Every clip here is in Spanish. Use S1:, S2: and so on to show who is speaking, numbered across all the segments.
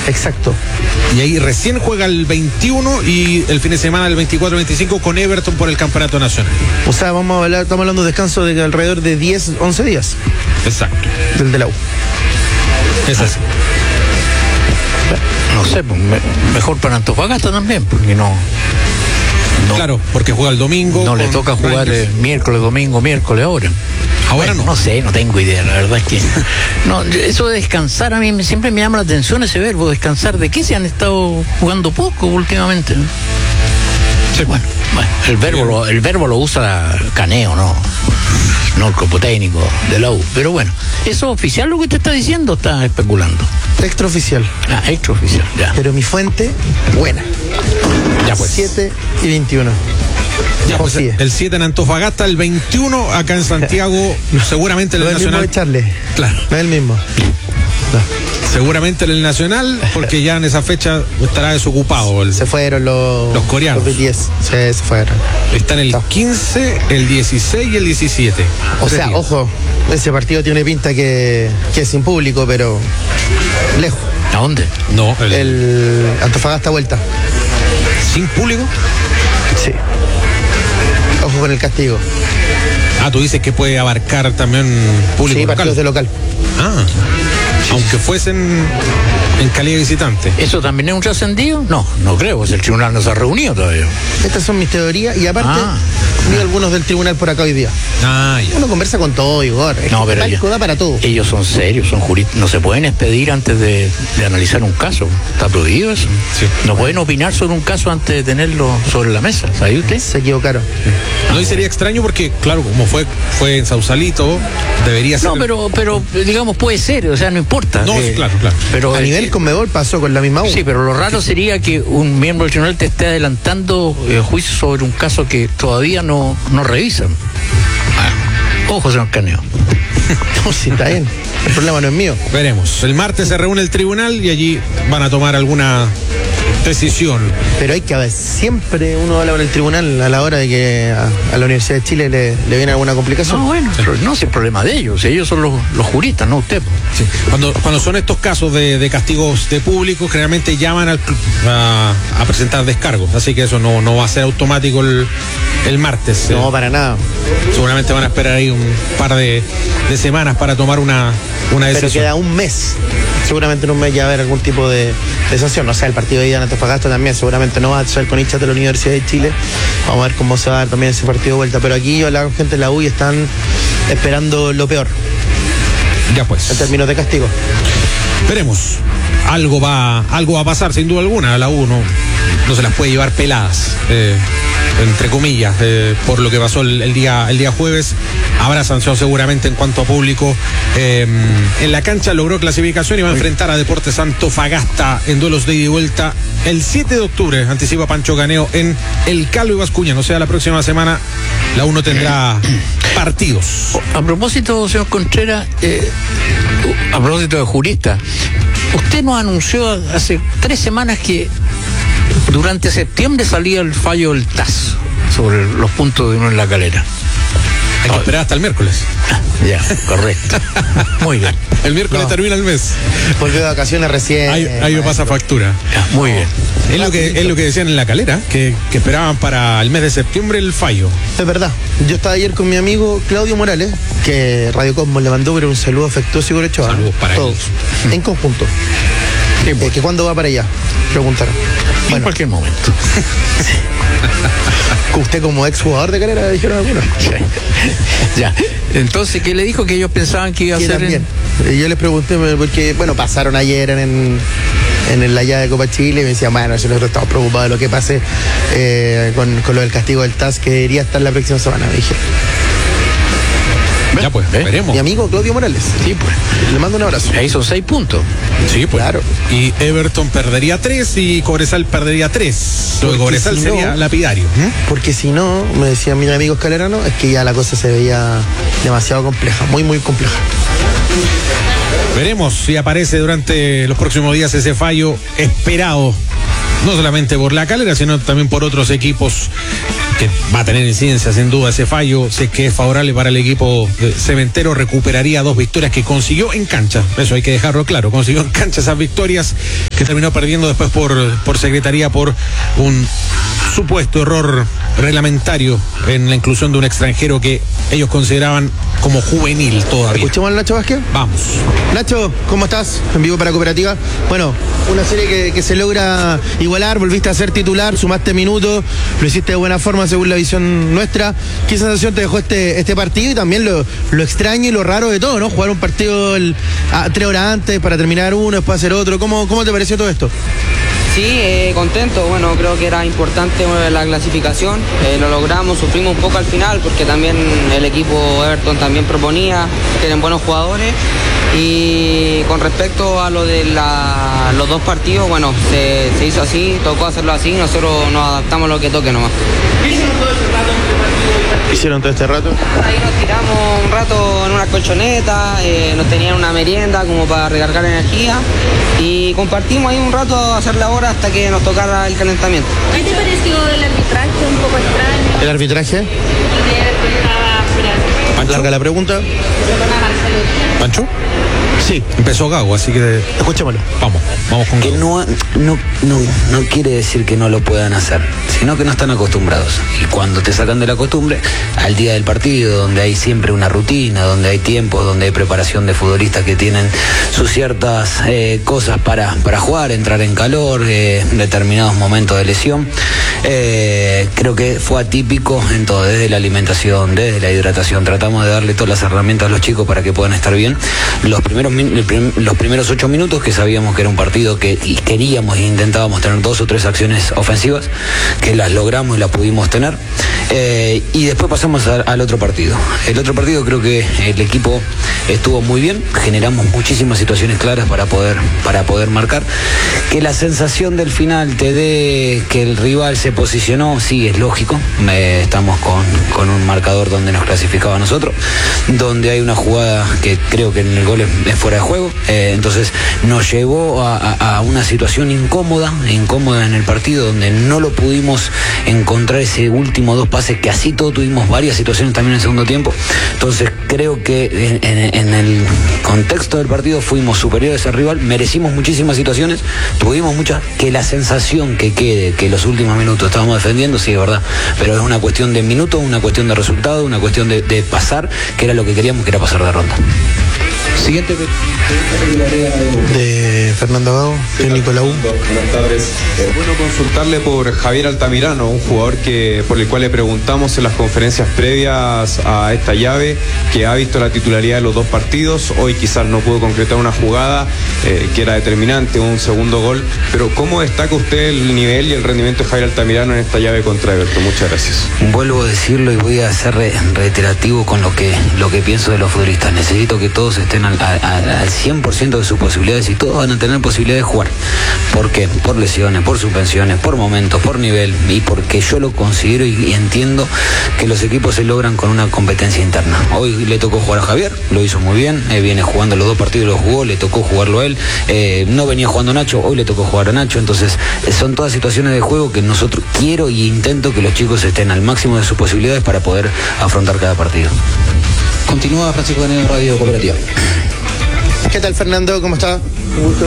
S1: Exacto.
S2: Y ahí recién juega el 21 y el fin de semana el 24-25 con Everton por el campeonato nacional.
S1: O sea, estamos hablando de descanso de alrededor de 10, 11 días.
S2: Exacto.
S1: Del de la U.
S2: Es así.
S3: No sé, pues, mejor para Antofagasta también, porque no.
S2: Claro, porque juega el domingo.
S3: No le toca jugar miércoles, domingo, miércoles ahora.
S2: Ahora
S3: bueno,
S2: no.
S3: No sé, no tengo idea, la verdad es que. No, eso de descansar a mí siempre me llama la atención ese verbo, descansar. ¿De qué se han estado jugando poco últimamente? Sí. Bueno, el verbo lo usa Caneo, no el cuerpo técnico de la U. Pero bueno, ¿eso es oficial lo que te está diciendo o está especulando?
S1: Extraoficial.
S3: Extraoficial, ya.
S1: Pero mi fuente, buena.
S2: Ya pues.
S1: 7 y 21.
S2: Ya pues, el 7 en Antofagasta, el 21 acá en Santiago, seguramente en el Nacional.
S1: No es el mismo de Charles.
S2: Claro.
S1: No es el mismo. No.
S2: Seguramente en el Nacional, porque ya en esa fecha estará desocupado.
S1: Se fueron los
S2: coreanos.
S1: Los 10. Se fueron.
S2: Están el 15, el 16 y el 17.
S1: O sea, ojo, ese partido tiene pinta que es sin público, pero lejos.
S3: ¿A dónde?
S2: No,
S1: el Antofagasta vuelta.
S2: ¿Sin público?
S1: Sí. Ojo con el castigo.
S2: Tú dices que puede abarcar también público local.
S1: Partidos de local.
S2: Aunque fuesen en calidad de visitante.
S3: ¿Eso también es un trascendido? No creo, pues el tribunal no se ha reunido todavía.
S1: Estas son mis teorías y aparte vi algunos del tribunal por acá hoy día.
S2: Ya.
S1: Uno conversa con todo, Igor.
S3: No, pero
S1: da para todo.
S3: Ellos son serios, son juristas. No se pueden expedir antes de analizar un caso. Está prohibido eso.
S2: Sí.
S3: No pueden opinar sobre un caso antes de tenerlo sobre la mesa. ¿Sabe usted?
S1: Se equivocaron.
S2: No, y sería extraño porque, claro, como fue en Sausalito, debería ser.
S3: No, pero digamos, puede ser, o sea, no importa.
S2: No, claro.
S3: Pero
S1: a nivel Conmebol pasó con la misma U.
S3: Sí, pero lo raro sería que un miembro del tribunal te esté adelantando juicio sobre un caso que todavía no revisan. Ojo, señor Caneo.
S1: No, sí, está bien. El problema no es mío.
S2: Veremos. El martes se reúne el tribunal y allí van a tomar alguna decisión.
S1: Pero hay que ver, siempre uno habla con el tribunal a la hora de que a la Universidad de Chile le viene alguna complicación.
S3: No, bueno, no es el problema de ellos. Ellos son los juristas, no usted.
S2: Sí. Cuando son estos casos de castigos de público, generalmente llaman al club a presentar descargos. Así que eso no va a ser automático el martes.
S1: No, para nada.
S2: Seguramente van a esperar ahí un par de semanas para tomar una decisión.
S1: Pero queda un mes. Seguramente en un mes ya va a haber algún tipo de sanción. O sea, el partido de ida en Antofagasta también seguramente no va a ser con hinchas de la Universidad de Chile. Vamos a ver cómo se va a dar también ese partido de vuelta. Pero aquí la gente de la U están esperando lo peor.
S2: Ya pues.
S1: En términos de castigo.
S2: Veremos. Algo va a pasar, sin duda alguna. La U no se las puede llevar peladas. Entre comillas, por lo que pasó el día jueves. Habrá sanción seguramente en cuanto a público. En la cancha logró clasificación y va a enfrentar a Deportes Antofagasta en duelos de ida y vuelta el 7 de octubre, anticipa Pancho Caneo, en El Calo y Bascuñán. O sea, la próxima semana la U no tendrá partidos.
S3: A propósito, señor Contreras, a propósito de jurista, usted nos anunció hace 3 semanas que durante septiembre salía el fallo del TAS sobre los puntos de uno en La Calera.
S2: Hay que esperar hasta el miércoles.
S3: Ya, correcto. Muy bien.
S2: El miércoles termina el mes.
S1: Volvió de vacaciones recién.
S2: Ahí me pasa factura.
S3: Muy bien.
S2: Es lo que decían en La Calera, que esperaban para el mes de septiembre el fallo.
S1: Es verdad. Yo estaba ayer con mi amigo Claudio Morales, que Radio Cosmos le mandó un saludo afectuoso y gorecho.
S2: Saludos para
S1: todos. En conjunto. ¿Que cuándo va para allá? Preguntaron.
S3: En cualquier momento.
S1: Usted como exjugador de Calera dijeron algunos.
S3: Ya. Entonces, ¿qué le dijo? Que ellos pensaban que iba a ser
S1: bien. Yo les pregunté, porque, pasaron ayer en la llave de Copa Chile y me decían, nosotros estamos preocupados de lo que pase con lo del castigo del TAS, que debería estar la próxima semana, me dije.
S2: Ya pues, veremos.
S1: Mi amigo Claudio Morales.
S3: Sí, pues.
S1: Le mando un abrazo.
S3: Ahí son 6 puntos.
S2: Sí, pues.
S1: Claro.
S2: Y Everton perdería 3 y Cobresal perdería 3. Lo de Cobresal sería lapidario.
S1: Porque si no, me decían mis amigos caleranos, es que ya la cosa se veía demasiado compleja, muy, muy compleja.
S2: Veremos si aparece durante los próximos días ese fallo esperado no solamente por La Calera, sino también por otros equipos, que va a tener incidencia sin duda ese fallo. Sé que es favorable para el equipo de Cementeros, recuperaría 2 victorias que consiguió en cancha, eso hay que dejarlo claro, consiguió en cancha esas victorias que terminó perdiendo después por Secretaría por un supuesto error reglamentario en la inclusión de un extranjero que ellos consideraban como juvenil todavía.
S1: ¿Escuchemos al Nacho Vázquez?
S2: Vamos.
S1: Nacho, ¿cómo estás? En vivo para Cooperativa. Bueno, una serie que se logra igualar, volviste a ser titular, sumaste minutos, lo hiciste de buena forma según la visión nuestra. ¿Qué sensación te dejó este partido? Y también lo extraño y lo raro de todo, ¿no? Jugar un partido 3 horas antes para terminar uno, después hacer otro. ¿Cómo te pareció todo esto?
S4: Sí, contento, bueno, creo que era importante la clasificación, lo logramos, sufrimos un poco al final porque también el equipo Everton también proponía, tienen buenos jugadores, y con respecto a lo de los 2 partidos, bueno, se hizo así, tocó hacerlo así, nosotros nos adaptamos a lo que toque nomás.
S1: ¿Hicieron todo este rato?
S4: Ahí nos tiramos un rato en una colchoneta, nos tenían una merienda como para recargar energía y compartimos ahí un rato a hacer la hora hasta que nos tocara el calentamiento.
S5: ¿Qué te pareció el arbitraje? Un poco extraño.
S1: ¿El arbitraje? Larga la pregunta.
S2: ¿Pancho?
S1: Sí.
S2: Empezó Gago, así que
S1: Escuchémoslo.
S2: vamos con
S6: que
S2: Gago.
S6: no quiere decir que no lo puedan hacer, sino que no están acostumbrados. Y cuando te sacan de la costumbre, al día del partido, donde hay siempre una rutina, donde hay tiempos, donde hay preparación de futbolistas que tienen sus ciertas cosas para jugar, entrar en calor, determinados momentos de lesión, creo que fue atípico en todo, desde la alimentación, desde la hidratación. Tratamos de darle todas las herramientas a los chicos para que puedan estar bien. Los primeros 8 minutos, que sabíamos que era un partido que queríamos e intentábamos tener 2 o 3 acciones ofensivas, que las logramos y las pudimos tener, y después pasamos al otro partido. El otro partido creo que el equipo estuvo muy bien, generamos muchísimas situaciones claras para poder marcar. Que la sensación del final te dé que el rival se posicionó, sí, es lógico. Estamos con un marcador donde nos clasificaba a nosotros, donde hay una jugada que creo que en el gol es fuera de juego, entonces nos llevó a una situación incómoda en el partido, donde no lo pudimos encontrar ese último 2 pases, que así todo tuvimos varias situaciones también en el segundo tiempo. Entonces creo que en el contexto del partido fuimos superiores al rival, merecimos muchísimas situaciones, tuvimos muchas. Que la sensación que quede que los últimos minutos estábamos defendiendo, sí, es verdad, pero es una cuestión de minutos, una cuestión de resultado, una cuestión de pasar, que era lo que queríamos, que era pasar de ronda.
S2: Siguiente
S1: de Fernando Gago, técnico de la U.
S7: Buenas tardes. Bueno, consultarle por Javier Altamirano, un jugador por el cual le preguntamos en las conferencias previas a esta llave, que ha visto la titularidad de los 2 partidos. Hoy quizás no pudo concretar una jugada que era determinante, un segundo gol, pero ¿cómo destaca usted el nivel y el rendimiento de Javier Altamirano en esta llave contra Everton? Muchas gracias.
S6: Vuelvo a decirlo y voy a ser reiterativo con lo que pienso de los futbolistas. Necesito que todos estén al 100% de sus posibilidades, y todos van a tener posibilidad de jugar. ¿Por qué? Por lesiones, por suspensiones, por momentos, por nivel, y porque yo lo considero y entiendo que los equipos se logran con una competencia interna. Hoy le tocó jugar a Javier, lo hizo muy bien, viene jugando los 2 partidos, los jugó, le tocó jugarlo a él, no venía jugando Nacho, hoy le tocó jugar a Nacho. Entonces son todas situaciones de juego que nosotros quiero y intento que los chicos estén al máximo de sus posibilidades para poder afrontar cada partido.
S8: Continúa Francisco Daniel, Radio Cooperativa.
S1: ¿Qué tal, Fernando? ¿Cómo está? Un gusto.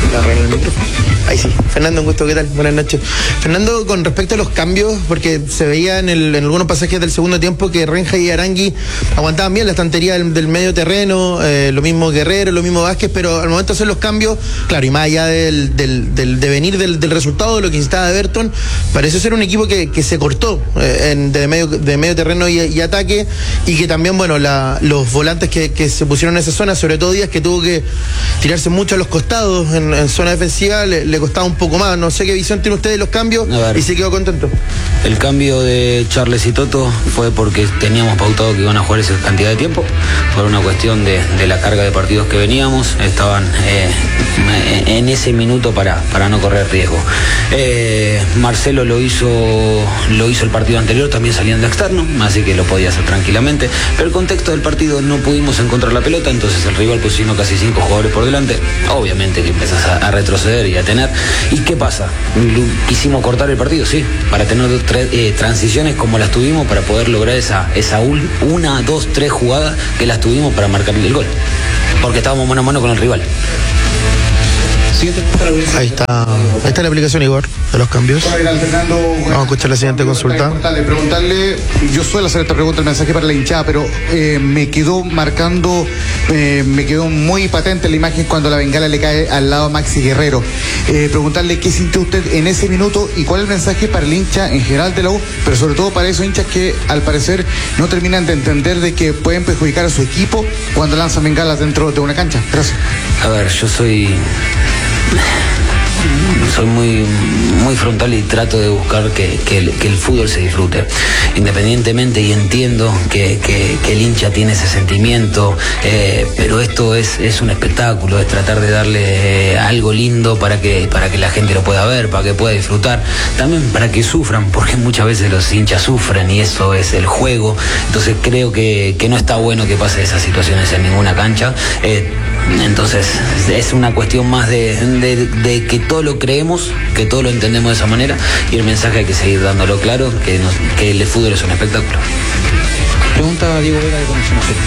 S1: Ahí sí. Fernando, un gusto. ¿Qué tal? Buenas noches. Fernando, con respecto a los cambios, porque se veía en algunos pasajes del segundo tiempo que Renja y Arangui aguantaban bien la estantería del medio terreno, lo mismo Guerrero, lo mismo Vázquez, pero al momento de hacer los cambios, claro, y más allá del devenir del resultado de lo que necesitaba Everton, pareció ser un equipo que se cortó de medio terreno y ataque, y que también, bueno, los volantes que se pusieron en esa zona, sobre todo Díaz, que tuvo que tirarse mucho a los costados en zona defensiva, le costaba un poco más. No sé qué visión tiene usted de los cambios y se quedó contento.
S6: El cambio de Charles y Toto fue porque teníamos pautado que iban a jugar esa cantidad de tiempo, por una cuestión de la carga de partidos que veníamos, estaban en ese minuto para no correr riesgo. Marcelo lo hizo el partido anterior, también saliendo de externo, así que lo podía hacer tranquilamente, pero el contexto del partido no pudimos encontrar la pelota, entonces el rival puso casi 5 jugadores por delante. obviamente que empezás a retroceder y a tener. ¿Y qué pasa? Quisimos cortar el partido, sí, para tener transiciones como las tuvimos, para poder lograr esa 1, 2, 3 jugadas que las tuvimos para marcarle el gol, porque estábamos mano a mano con el rival.
S1: Ahí está la aplicación, Igor, de los cambios. Vamos a escuchar la siguiente consulta.
S9: Preguntarle, yo suelo hacer esta pregunta, el mensaje para la hinchada, pero me quedó muy patente la imagen cuando la bengala le cae al lado a Maxi Guerrero. Preguntarle qué sintió usted en ese minuto y cuál es el mensaje para el hincha en general de la U, pero sobre todo para esos hinchas que al parecer no terminan de entender de que pueden perjudicar a su equipo cuando lanzan bengalas dentro de una cancha. Gracias.
S6: A ver, yo soy muy frontal y trato de buscar que el fútbol se disfrute independientemente, y entiendo que el hincha tiene ese sentimiento, pero esto es un espectáculo, es tratar de darle algo lindo para que la gente lo pueda ver, para que pueda disfrutar, también para que sufran, porque muchas veces los hinchas sufren y eso es el juego. Entonces creo que no está bueno que pase esas situaciones en ninguna cancha. Entonces es una cuestión más de que todo lo creemos, que todo lo entendemos de esa manera, y el mensaje hay que seguir dándolo claro, que el fútbol es un espectáculo.
S8: Pregunta Diego Vega de Conexión Azul.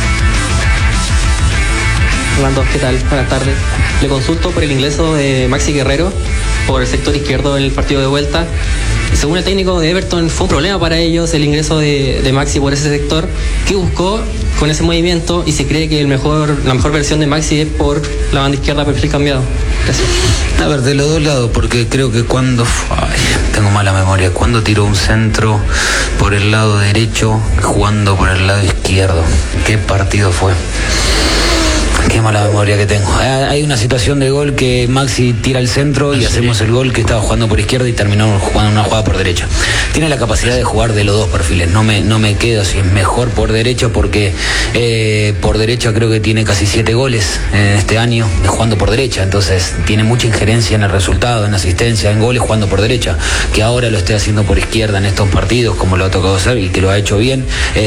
S10: Orlando, ¿qué tal? Buenas tardes. Le consulto por el ingreso de Maxi Guerrero por el sector izquierdo en el partido de vuelta. Según el técnico de Everton, fue un problema para ellos el ingreso de Maxi por ese sector. ¿Qué buscó con ese movimiento? Y se cree que la mejor versión de Maxi es por la banda izquierda, perfil cambiado. Gracias.
S6: A ver, de los dos lados, porque creo que tengo mala memoria, cuando tiró un centro por el lado derecho, jugando por el lado izquierdo. ¿Qué partido fue? Qué mala memoria que tengo. Hay una situación de gol que Maxi tira al centro y hacemos el gol, que estaba jugando por izquierda y terminó jugando una jugada por derecha. Tiene la capacidad de jugar de los dos perfiles. No me quedo si es mejor por derecha, porque por derecha creo que tiene casi 7 goles en este año jugando por derecha. Entonces tiene mucha injerencia en el resultado, en asistencia, en goles jugando por derecha. Que ahora lo esté haciendo por izquierda en estos partidos, como lo ha tocado hacer y que lo ha hecho bien.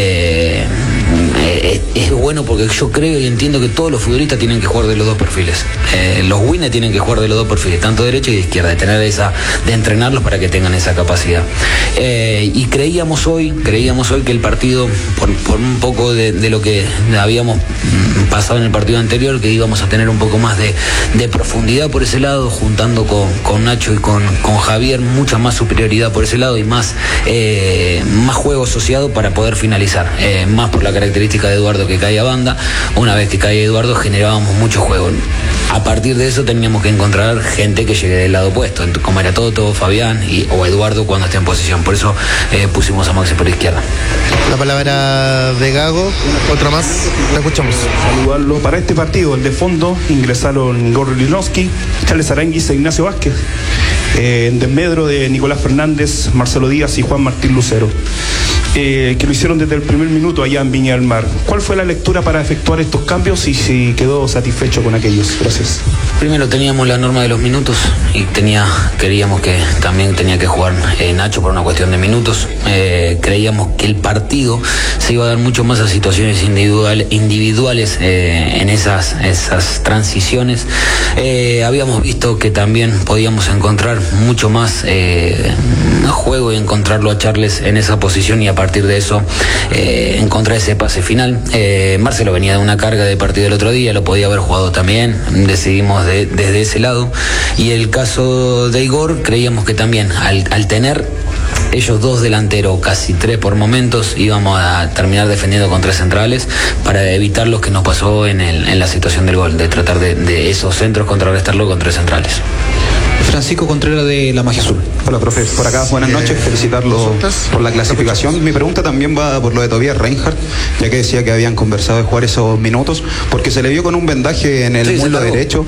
S6: Es bueno, porque yo creo y entiendo que todos los futbolistas tienen que jugar de los dos perfiles. Los winners tienen que jugar de los dos perfiles, tanto derecha y de izquierda, de entrenarlos para que tengan esa capacidad. Y creíamos hoy que el partido, por un poco de lo que habíamos pasado en el partido anterior, que íbamos a tener un poco más de profundidad por ese lado, juntando con Nacho y con Javier, mucha más superioridad por ese lado y más juego asociado para poder finalizar, más por la característica de Eduardo, que cae a banda. Una vez que cae Eduardo generábamos mucho juego. A partir de eso teníamos que encontrar gente que llegue del lado opuesto, como era Toto, Fabián o Eduardo cuando esté en posición. Por eso pusimos a Maxi por izquierda.
S1: La palabra de Gago, otra más, la escuchamos.
S11: Saludarlo para este partido. El de fondo ingresaron Igor Linovsky, Charles Aranguis e Ignacio Vázquez. En desmedro de Nicolás Fernández, Marcelo Díaz y Juan Martín Lucero, que lo hicieron desde el primer minuto allá en Viña del Mar. ¿Cuál fue la lectura para efectuar estos cambios y si quedó satisfecho con aquellos? Gracias.
S6: Primero teníamos la norma de los minutos y creíamos que también tenía que jugar Nacho por una cuestión de minutos. Creíamos que el partido se iba a dar mucho más a situaciones individuales en esas transiciones. Habíamos visto que también podíamos encontrar mucho más juego y encontrarlo a Charles en esa posición, y a partir de eso encontrar ese pase final. Marcelo venía de una carga de partido el otro día, lo podía haber jugado también, decidimos desde ese lado. Y el caso de Igor, creíamos que también al tener ellos dos delanteros, casi 3 por momentos, íbamos a terminar defendiendo con 3 centrales para evitar lo que nos pasó en la situación del gol, de tratar de esos centros contrarrestarlo con 3 centrales.
S8: Francisco Contreras de La Magia Azul.
S12: Hola, profe. Por acá, buenas noches. Felicitarlo por la clasificación. Mi pregunta también va por lo de Tobias Reinhardt, ya que decía que habían conversado de jugar esos minutos, porque se le vio con un vendaje en el muslo derecho.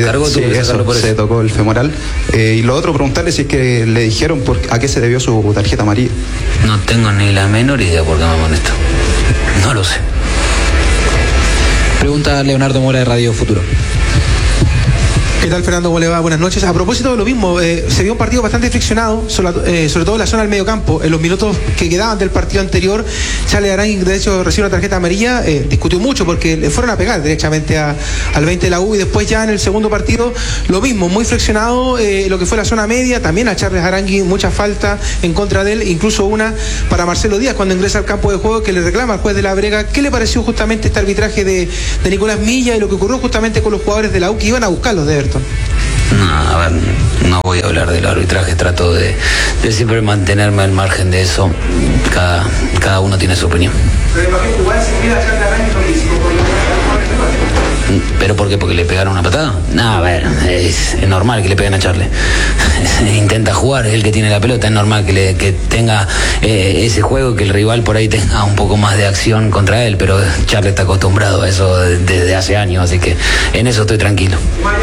S12: Se tocó el femoral. Y lo otro, preguntarle si es que le dijeron a qué se debió su tarjeta amarilla.
S6: No tengo ni la menor idea por qué me molesto. No lo sé.
S8: Pregunta Leonardo Mora de Radio Futuro.
S13: ¿Qué tal, Fernando? ¿Cómo le va? Buenas noches. A propósito de lo mismo, se vio un partido bastante friccionado, sobre todo en la zona del medio campo. En los minutos que quedaban del partido anterior, Charles Aránguiz, de hecho, recibió una tarjeta amarilla, discutió mucho porque le fueron a pegar directamente al 20 de la U, y después ya en el segundo partido, lo mismo, muy friccionado, lo que fue la zona media, también a Charles Aránguiz, mucha falta en contra de él, incluso una para Marcelo Díaz cuando ingresa al campo de juego, que le reclama al juez de la Brega. ¿Qué le pareció justamente este arbitraje de Nicolás Milla y lo que ocurrió justamente con los jugadores de la U que iban a buscarlos de Everton?
S6: No, a ver, no voy a hablar del arbitraje, trato de siempre mantenerme al margen de eso. Cada uno tiene su opinión.
S13: Pero imagínate, igual se queda Charles Aránguiz lo que hizo por
S6: ¿Pero por qué? ¿Porque le pegaron una patada? No, a ver, es normal que le peguen a Charles. Intenta jugar, es el que tiene la pelota, es normal que tenga ese juego, que el rival por ahí tenga un poco más de acción contra él, pero Charles está acostumbrado a eso desde hace años, así que en eso estoy tranquilo.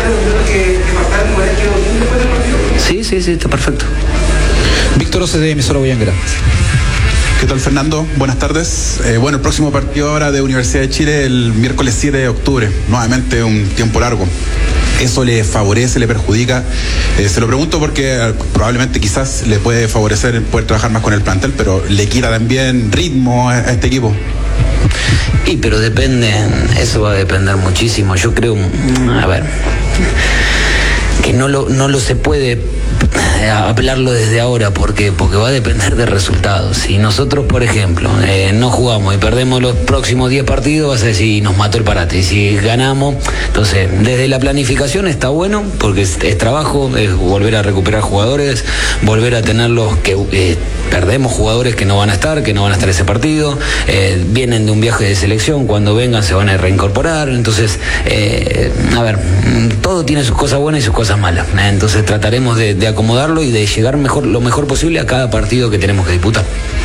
S6: Sí, está perfecto.
S8: Víctor Ose de Emisora Boyangara.
S14: ¿Qué tal, Fernando? Buenas tardes. Bueno, el próximo partido ahora de Universidad de Chile el miércoles 7 de octubre. Nuevamente un tiempo largo. ¿Eso le favorece, le perjudica? Se lo pregunto porque probablemente quizás le puede favorecer poder trabajar más con el plantel, pero le quita también ritmo a este equipo.
S6: Pero depende, eso va a depender muchísimo. Yo creo, a ver, que no lo se puede hablarlo desde ahora, porque va a depender de resultados. Si nosotros, por ejemplo, no jugamos y perdemos los próximos 10 partidos, va a ser si nos mató el parate. Y si ganamos, entonces desde la planificación está bueno, porque es trabajo, es volver a recuperar jugadores, volver a tenerlos que perdemos jugadores que no van a estar ese partido, vienen de un viaje de selección, cuando vengan se van a reincorporar. Entonces, a ver, todo tiene sus cosas buenas y sus cosas malas, entonces trataremos de acomodarlo y de llegar lo mejor posible a cada partido que tenemos que disputar.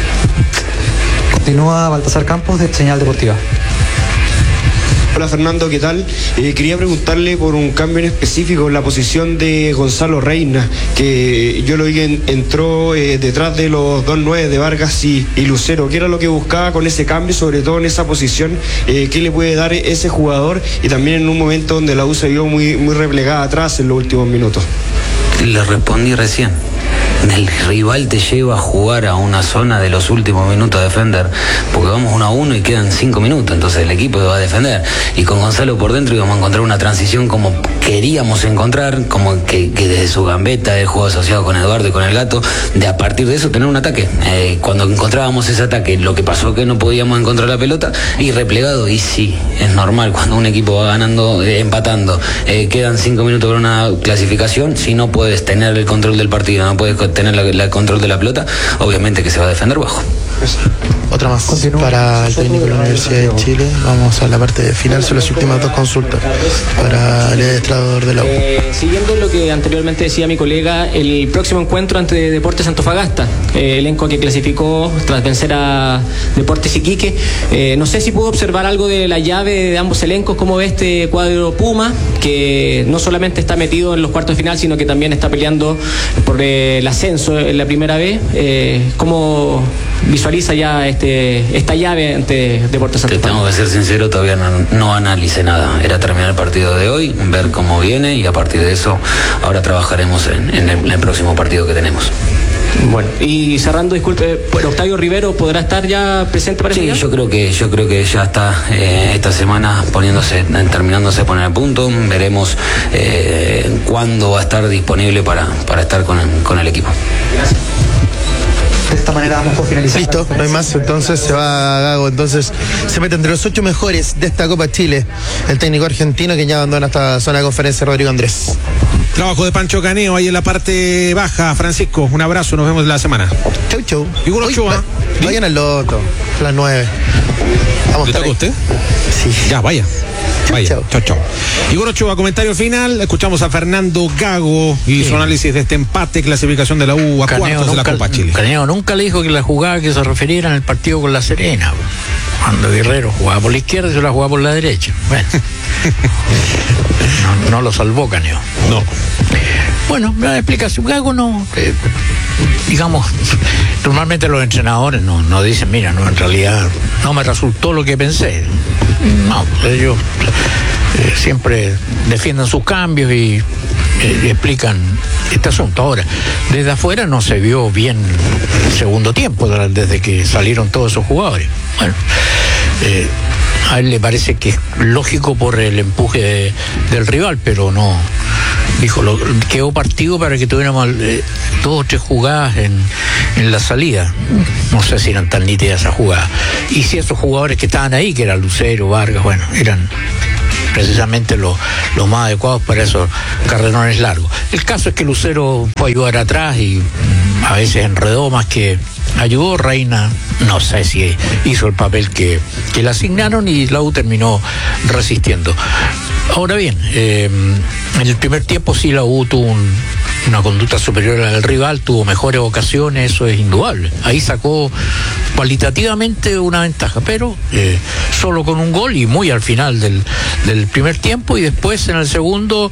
S8: Continúa Baltasar Campos de Señal Deportiva.
S15: Hola, Fernando, ¿qué tal? Quería preguntarle por un cambio en específico en la posición de Gonzalo Reina, que yo lo vi que entró detrás de los 2-9 de Vargas y Lucero. ¿Qué era lo que buscaba con ese cambio, sobre todo en esa posición? ¿Qué le puede dar ese jugador? Y también en un momento donde la U se vio muy replegada atrás en los últimos minutos.
S6: Le respondí recién. El rival te lleva a jugar a una zona de los últimos minutos a defender, porque vamos 1-1 y quedan 5 minutos, entonces el equipo va a defender, y con Gonzalo por dentro íbamos a encontrar una transición como queríamos encontrar, como que desde su gambeta, el juego asociado con Eduardo y con el Gato, de a partir de eso tener un ataque. Cuando encontrábamos ese ataque, lo que pasó que no podíamos encontrar la pelota y replegado, y sí, es normal cuando un equipo va ganando, empatando, quedan 5 minutos para una clasificación, si no puedes tener el control del partido, no puedes tener el control de la pelota, obviamente que se va a defender bajo.
S1: Otra más para el técnico de la Universidad de Chile. Vamos a la parte final, son las últimas 2 consultas para el administrador de la U.
S16: Siguiendo lo que anteriormente decía mi colega, el próximo encuentro ante Deportes Antofagasta, elenco que clasificó tras vencer a Deportes Iquique. No sé si pudo observar algo de la llave de ambos elencos, cómo ve este cuadro Puma, que no solamente está metido en los cuartos de final, sino que también está peleando por el ascenso en la primera vez. ¿Cómo visualiza ya esta llave ante Deportes Antofagasta?
S6: Tengo que ser sincero, todavía no analicé nada. Era terminar el partido de hoy, ver cómo viene, y a partir de eso ahora trabajaremos en el próximo partido que tenemos.
S16: Bueno, y cerrando, disculpe, Octavio Rivero podrá estar ya presente para
S6: sí, yo creo que ya está esta semana terminándose de poner a punto. Veremos cuándo va a estar disponible para estar con el equipo.
S16: Gracias.
S8: De esta manera vamos por finalizar.
S1: Listo, no hay más, entonces se va Gago, entonces se mete entre los 8 mejores de esta Copa Chile el técnico argentino, que ya abandona esta zona de conferencia, Rodrigo Andrés.
S2: Trabajo de Pancho Caneo ahí en la parte baja. Francisco, un abrazo, nos vemos la semana.
S1: Chau.
S2: Igor Ochoa.
S1: Vayan al loto, a las 9. Vamos.
S2: ¿Le toca a usted?
S1: Sí.
S2: Ya, vaya. Chau. Igor Ochoa, comentario final. Escuchamos a Fernando Gago y su análisis de este empate, clasificación de la U a cuartos de la Copa Chile.
S3: Caneo nunca le dijo que la jugada que se refiriera en el partido con La Serena, cuando Guerrero jugaba por la izquierda y yo la jugaba por la derecha. Bueno, no lo salvó Caneo.
S2: No.
S3: Bueno, la explicación, Gago no, digamos, normalmente los entrenadores no dicen, mira, no, en realidad no me resultó lo que pensé. No, ellos siempre defienden sus cambios y explican este asunto. Ahora, desde afuera no se vio bien el segundo tiempo, desde que salieron todos esos jugadores. Bueno, a él le parece que es lógico por el empuje del rival, pero no. Dijo, quedó partido para que tuviéramos 2 o 3 jugadas en la salida. No sé si eran tan nítidas esas jugadas. Y si esos jugadores que estaban ahí, que eran Lucero, Vargas, bueno, eran precisamente los más adecuados para esos carrerones largos. El caso es que Lucero fue a ayudar atrás y a veces enredó más que ayudó. Reina, no sé si hizo el papel que le asignaron y la U terminó resistiendo. Ahora bien, en el primer tiempo sí la U tuvo una conducta superior al rival, tuvo mejores ocasiones, eso es indudable. Ahí sacó cualitativamente una ventaja, pero solo con un gol y muy al final del primer tiempo, y después en el segundo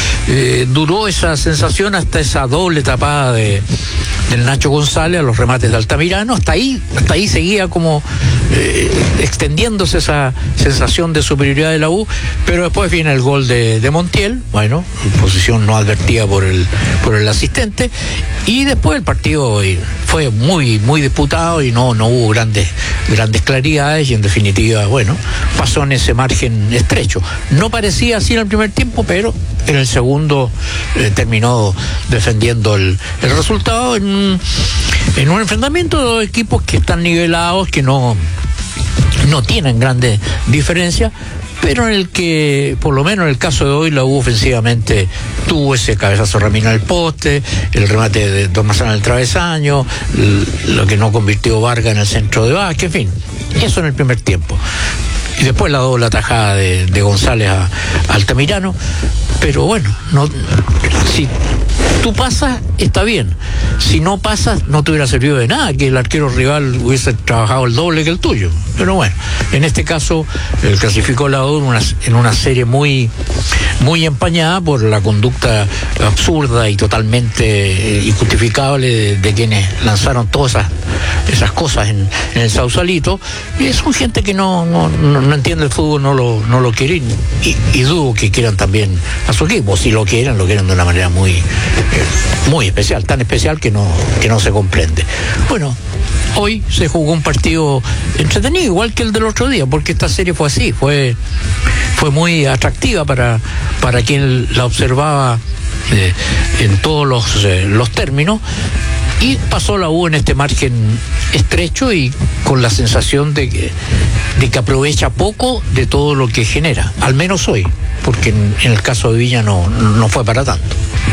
S3: duró esa sensación hasta esa doble tapada del Nacho González a los remates de Altamirano. Hasta ahí seguía como extendiéndose esa sensación de superioridad de la U, pero después viene el gol de Montiel, bueno, posición no advertida por el asistente, y después el partido fue muy muy disputado y no hubo grandes claridades, y en definitiva, bueno, pasó en ese margen estrecho. No parecía así en el primer tiempo, pero en el segundo terminó defendiendo el resultado en un enfrentamiento de 2 equipos que están nivelados, que no tienen grandes diferencias, pero en el que, por lo menos en el caso de hoy, la U ofensivamente tuvo ese cabezazo Ramírez al poste, el remate de Dormazán al travesaño, lo que no convirtió Vargas en el centro de Vázquez, en fin, eso en el primer tiempo. Y después la doble atajada de González a Altamirano. Pero bueno, si tú pasas, está bien. Si no pasas, no te hubiera servido de nada que el arquero rival hubiese trabajado el doble que el tuyo. Pero bueno, en este caso, él clasificó la U en una serie muy, muy empañada por la conducta absurda y totalmente injustificable de quienes lanzaron todas esas cosas en el Sausalito. Y son gente que no entiende el fútbol, no lo quiere, y dudo que quieran también a su equipo. Si lo quieren de una manera muy especial, tan especial que no se comprende. Bueno, hoy se jugó un partido entretenido, igual que el del otro día, porque esta serie fue así, fue muy atractiva para quien la observaba en todos los términos, y pasó la U en este margen estrecho y con la sensación de que aprovecha poco de todo lo que genera, al menos hoy, porque en el caso de Villa no fue para tanto.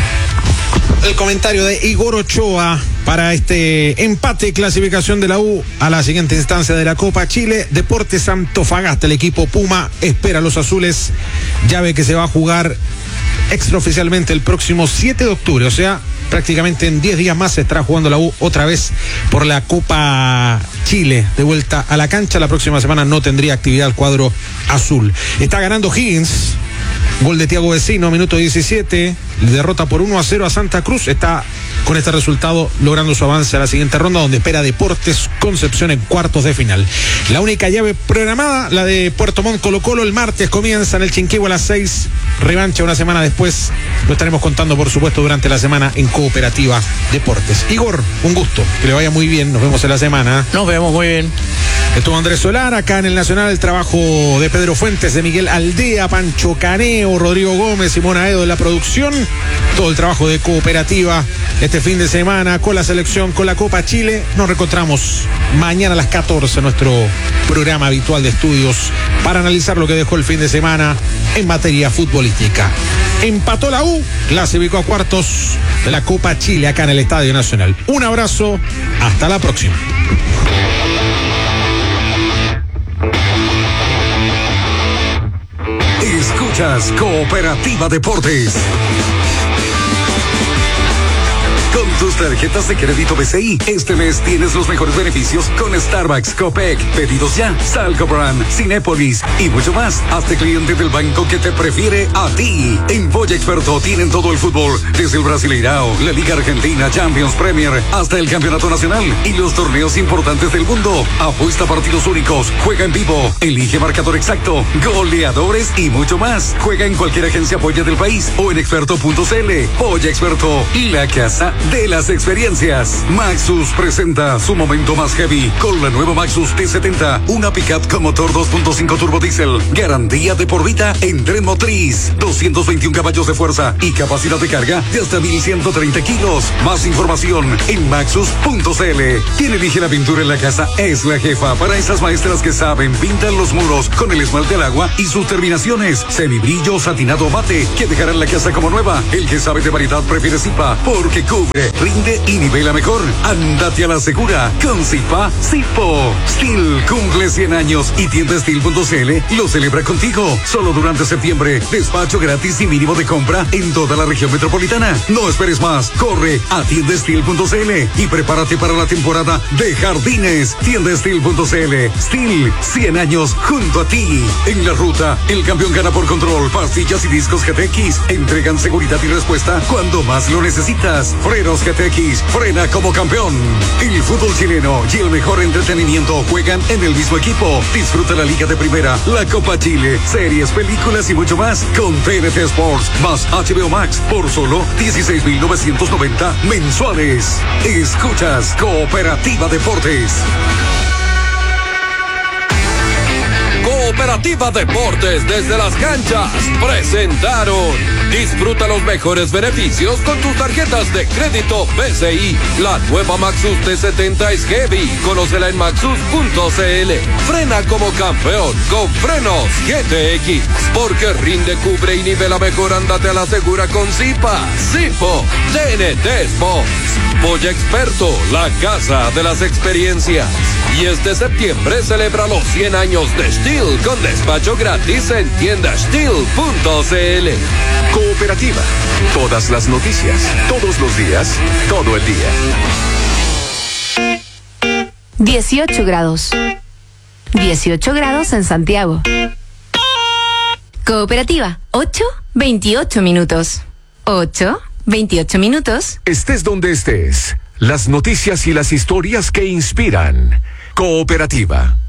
S2: El comentario de Igor Ochoa para este empate, clasificación de la U a la siguiente instancia de la Copa Chile. Deportes Antofagasta, el equipo Puma espera a los azules, llave que se va a jugar extraoficialmente el próximo 7 de octubre, o sea, prácticamente en 10 días más se estará jugando la U otra vez por la Copa Chile, de vuelta a la cancha. La próxima semana no tendría actividad el cuadro azul. Está ganando Higgins, gol de Thiago Vecino, minuto 17, derrota por 1-0 a Santa Cruz. Está con este resultado logrando su avance a la siguiente ronda, donde espera Deportes Concepción en cuartos de final. La única llave programada, la de Puerto Montt Colo-Colo, el martes comienza en el Chinquihue a las 6, revancha una semana después. Lo estaremos contando, por supuesto, durante la semana en Cooperativa Deportes. Igor, un gusto, que le vaya muy bien, nos vemos en la semana.
S3: Nos vemos muy bien.
S2: Estuvo Andrés Solar, acá en el Nacional, el trabajo de Pedro Fuentes, de Miguel Aldea, Pancho Caneo, Rodrigo Gómez, Simón Aedo en la producción. Todo el trabajo de Cooperativa este fin de semana con la selección, con la Copa Chile. Nos reencontramos mañana a las 14 en nuestro programa habitual de estudios para analizar lo que dejó el fin de semana en materia futbolística. Empató la U, clasificó a cuartos de la Copa Chile acá en el Estadio Nacional. Un abrazo, hasta la próxima.
S17: Escuchas Cooperativa Deportes. Con tus tarjetas de crédito BCI, este mes tienes los mejores beneficios con Starbucks, Copec, Pedidos Ya, Salcobrand, Cinépolis y mucho más. Hazte cliente del banco que te prefiere a ti. En Polla Experto tienen todo el fútbol, desde el Brasileirao, la Liga Argentina, Champions, Premier, hasta el Campeonato Nacional y los torneos importantes del mundo. Apuesta partidos únicos, juega en vivo, elige marcador exacto, goleadores y mucho más. Juega en cualquier agencia Polla del país o en experto.cl. Polla Experto, la casa de las experiencias. Maxus presenta su momento más heavy con la nueva Maxus T70, una pickup con motor 2.5 turbo diesel, garantía de por vida en tren motriz, 221 caballos de fuerza y capacidad de carga de hasta 1130 kilos. Más información en maxus.cl. Quien elige la pintura en la casa es la jefa. Para esas maestras que saben, pintan los muros con el esmalte al agua y sus terminaciones semibrillo, satinado, mate, que dejarán la casa como nueva. El que sabe de variedad prefiere Zipa, porque cubre, rinde y nivela mejor. Ándate a la segura con Zipa Zipo. Steel cumple 100 años y tienda Steel.cl lo celebra contigo. Solo durante septiembre, despacho gratis y mínimo de compra en toda la región metropolitana. No esperes más, corre a tienda Steel.cl y prepárate para la temporada de jardines. Tienda Steel.cl. Steel, 100 años junto a ti. En la ruta, el campeón gana por control. Pastillas y discos GTX entregan seguridad y respuesta cuando más lo necesitas. Frenos GTX, frena como campeón. El fútbol chileno y el mejor entretenimiento juegan en el mismo equipo. Disfruta la Liga de Primera, la Copa Chile, series, películas y mucho más con TNT Sports más HBO Max por solo 16.990 mensuales. Escuchas Cooperativa Deportes.
S18: Cooperativa Deportes desde las canchas presentaron. Disfruta los mejores beneficios con tus tarjetas de crédito BCI. La nueva Maxus T70 es heavy. Conócela en maxus.cl. Frena como campeón con frenos GTX. Porque rinde, cubre y nivela mejor. Ándate a la segura con Zipa. Zipo. TNT Sports. Polla Experto, la casa de las experiencias. Y este septiembre celebra los 100 años de Steel con despacho gratis en tienda Steel.cl.
S17: Cooperativa. Todas las noticias, todos los días, todo el día.
S19: 18 grados. 18 grados en Santiago. Cooperativa, 8:28 minutos. 8:28 minutos.
S17: Estés donde estés, las noticias y las historias que inspiran. Cooperativa.